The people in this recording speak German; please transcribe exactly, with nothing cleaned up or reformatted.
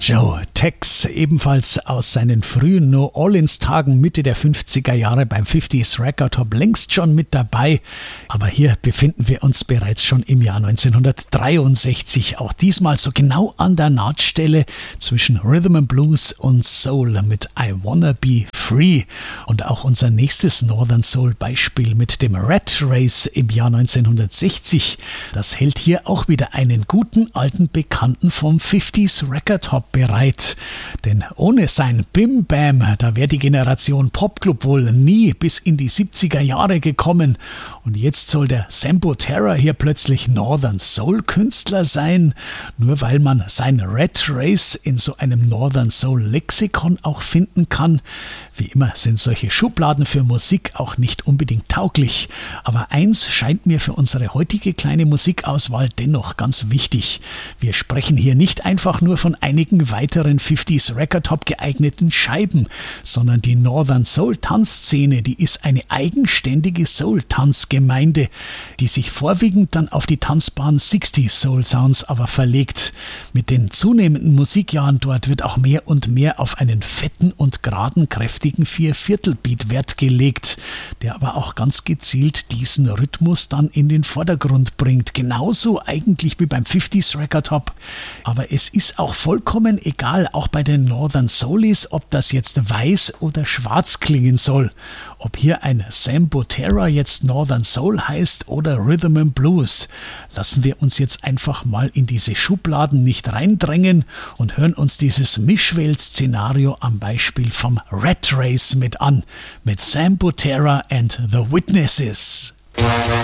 Joe Tex, ebenfalls aus seinen frühen New Orleans-Tagen Mitte der fünfziger Jahre beim fünfziger Record Top längst schon mit dabei. Aber hier befinden wir uns bereits schon im Jahr neunzehnhundertdreiundsechzig, auch diesmal so genau an der Nahtstelle zwischen Rhythm and Blues und Soul mit I Wanna Be Free. Und auch unser nächstes Northern Soul Beispiel mit dem Rat Race im Jahr neunzehnhundertsechzig, das hält hier auch wieder einen guten alten Bekannten vom fünfziger Record Top bereit. Denn ohne sein Bim Bam, da wäre die Generation Popclub wohl nie bis in die siebziger Jahre gekommen. Und jetzt soll der Sambo Terror hier plötzlich Northern Soul Künstler sein, nur weil man sein Rat Race in so einem Northern Soul Lexikon auch finden kann. Wie immer sind solche Schubladen für Musik auch nicht unbedingt tauglich. Aber eins scheint mir für unsere heutige kleine Musikauswahl dennoch ganz wichtig. Wir sprechen hier nicht einfach nur von einigen weiteren fünfziger Record Top geeigneten Scheiben, sondern die Northern Soul Tanzszene, die ist eine eigenständige Soul-Tanzgemeinde, die sich vorwiegend dann auf die tanzbaren sechziger Soul Sounds aber verlegt. Mit den zunehmenden Musikjahren dort wird auch mehr und mehr auf einen fetten und geraden, kräftigen Vierviertel-Beat Wert gelegt, der aber auch ganz gezielt diesen Rhythmus dann in den Vordergrund bringt. Genauso eigentlich wie beim fünfziger Record Top. Aber es ist auch vollkommen egal, auch bei den Northern Soulies, ob das jetzt weiß oder schwarz klingen soll. Ob hier ein Sambo Terror jetzt Northern Soul heißt oder Rhythm and Blues. Lassen wir uns jetzt einfach mal in diese Schubladen nicht reindrängen und hören uns dieses Mischwelt-Szenario am Beispiel vom Rat Race mit an. Mit Sambo Terror and the Witnesses.